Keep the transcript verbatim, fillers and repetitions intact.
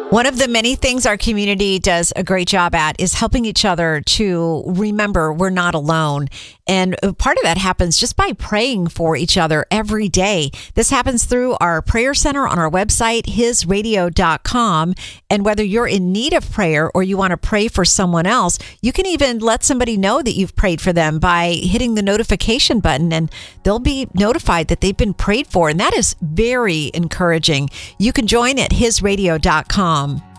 One of the many things our community does a great job at is helping each other to remember we're not alone. And part of that happens just by praying for each other every day. This happens through our prayer center on our website, his radio dot com. And whether you're in need of prayer or you want to pray for someone else, you can even let somebody know that you've prayed for them by hitting the notification button, and they'll be notified that they've been prayed for. And that is very encouraging. You can join at his radio dot com.